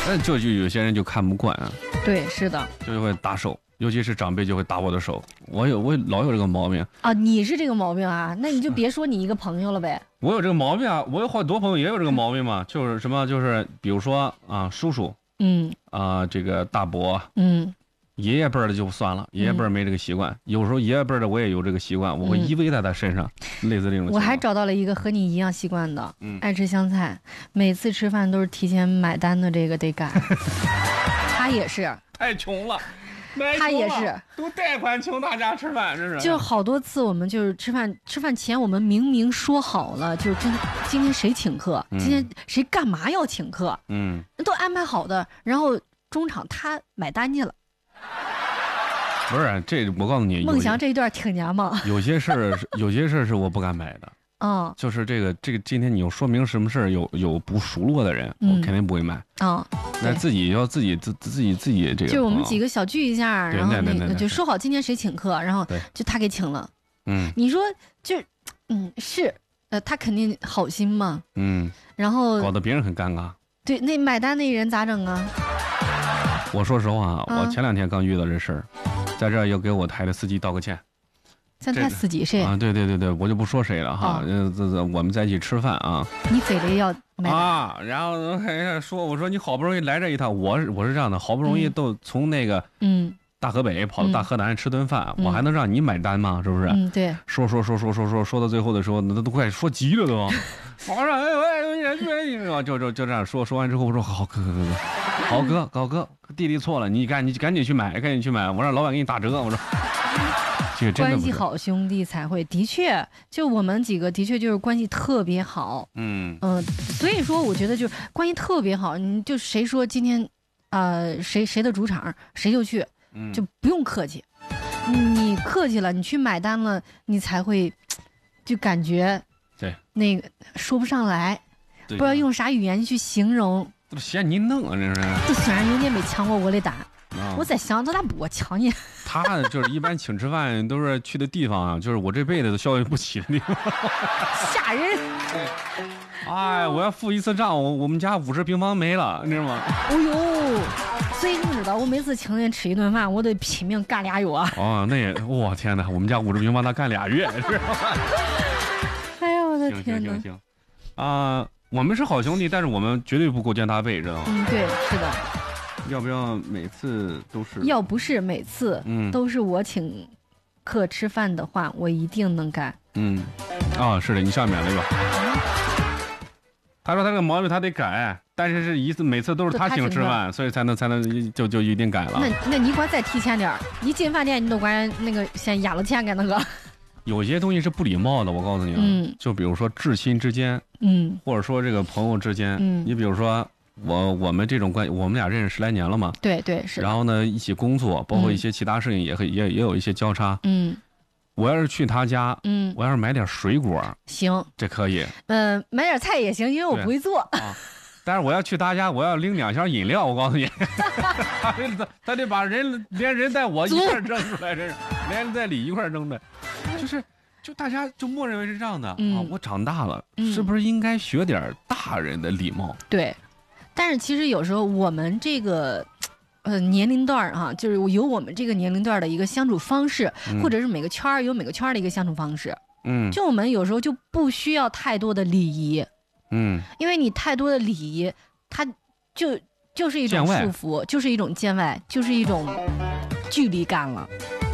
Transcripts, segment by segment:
但就有些人就看不惯啊， 对，是的， 就会打手，尤其是长辈就会打我的手。我老有这个毛病啊。你是这个毛病啊？那你就别说你一个朋友了呗。 我有这个毛病啊，我有好多朋友也有这个毛病嘛，就是什么，就是比如说啊，叔叔，这个大伯，爷爷辈儿的就算了，爷爷辈儿没这个习惯，有时候爷爷辈儿的我也有这个习惯，我会依偎在他身上，类似这种情况。 我还找到了一个和你一样习惯的，爱吃香菜，每次吃饭都是提前买单的，这个得改。他也是， 太穷了。 他也是都贷款请大家吃饭，这是就好多次我们就是吃饭前我们明明说好了，就是今天谁请客，今天谁干嘛要请客，都安排好的，然后中场他买单去了。 不是这，我告诉你， 梦翔这一段挺娘嘛。 有些事儿是我不敢买的。就是这个，今天你又说明什么事儿，有不熟络的人，我肯定不会买。那自己要自己这个。 就我们几个小聚一下，然后就说好今天谁请客，然后就他给请了。你说是，他肯定好心嘛。然后搞得别人很尴尬。 对，那买单那人咋整啊？ 我说实话，我前2天刚遇到这事儿，在这儿要给我台的司机道个歉。 咱台司机谁啊？对，我就不说谁了哈。我们在一起吃饭啊。 你非得要买啊？然后我说你好不容易来这一趟，我是这样的，好不容易都从那个大河北跑到大河南吃顿饭，我还能让你买单吗？是不是？ 对。 说到最后的时候，那都快说急了都。我说就这样说完之后，我说好哥，弟弟错了，你赶紧去买，我让老板给你打折。我说。 关系好兄弟才会，的确，就我们几个的确就是关系特别好，所以说我觉得就关系特别好，你就谁说今天，谁的主场谁就去，就不用客气，你客气了，你去买单了，你才会就感觉对那个说不上来，不知道用啥语言去形容， 都嫌你弄啊，这是。 这虽然人家没抢过我的单。我在想这咋不抢你？ 他就是一般请吃饭都是去的地方啊，就是我这辈子都消费不起的地方。 吓人！ 哎，我要付一次账，我们家50平方没了，你知道吗？ 哦呦，所以你知道，我每次请人吃一顿饭，我得拼命干2月啊。 那也，我天哪，我们家50平方他干2月，是吧？ 哎呀，我的天哪！ 行，我们是好兄弟，但是我们绝对不勾肩搭背，知道吗？ 对，是的。 要不要每次都是？ 要不是每次都是我请客吃饭的话，我一定能改。 是的，你上面那个。他说他这个毛病他得改，但是每次都是他请吃饭，所以才能就一定改了。 那你管再提前点，一进饭店你都管那个先压了钱给那个。 有些东西是不礼貌的，我告诉你就比如说至亲之间，或者说这个朋友之间，你比如说。我们这种关系，我们俩认识10来年了嘛。对是。然后呢，一起工作，包括一些其他事情也有一些交叉。我要是去他家，我要是买点水果， 行， 这可以。 买点菜也行，因为我不会做。 但是我要去他家，我要拎2箱饮料，我告诉你，他得把连人带我一块扔出来，这是连带礼一块扔的，就大家就默认为是这样的我长大了，是不是应该学点大人的礼貌？ 对。但是其实有时候我们这个年龄段就是有我们这个年龄段的一个相处方式，或者是每个圈有每个圈的一个相处方式。就我们有时候就不需要太多的礼仪。因为你太多的礼仪，它就是一种束缚，就是一种见外，就是一种距离感了。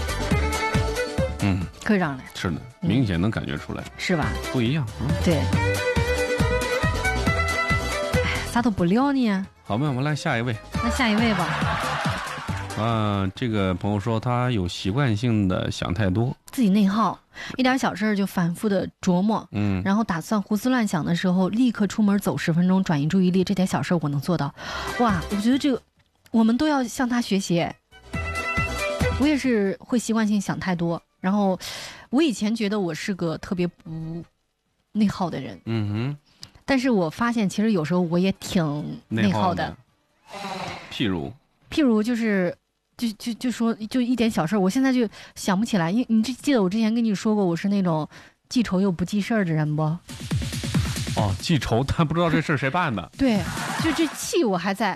可以让来。 是的，明显能感觉出来， 是吧？ 不一样。 对。咋都不聊呢？ 好吧，我们来下一位。 那下一位吧。 这个朋友说他有习惯性的想太多， 自己内耗，一点小事就反复的琢磨，然后打算胡思乱想的时候，立刻出门走10分钟，转移注意力。这点小事我能做到。哇，我觉得这个我们都要向他学习。我也是会习惯性想太多，然后我以前觉得我是个特别不内耗的人。但是我发现其实有时候我也挺内耗的。 譬如就是就说就一点小事，我现在就想不起来。你记得我之前跟你说过，我是那种记仇又不记事儿的人不？ 记仇但不知道这事谁办的。 对，就这气我还在，